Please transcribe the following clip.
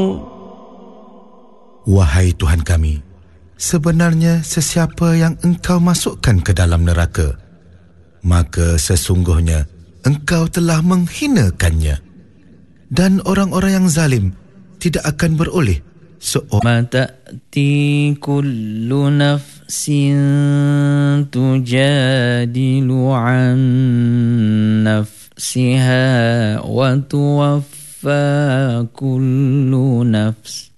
Wahai Tuhan kami, sebenarnya sesiapa yang Engkau masukkan ke dalam neraka, maka sesungguhnya Engkau telah menghinakannya. Dan orang-orang yang zalim tidak akan beroleh Ma ta'ti kullu nafsin tujadilu an nafsiha wa tuwaffa kullu nafs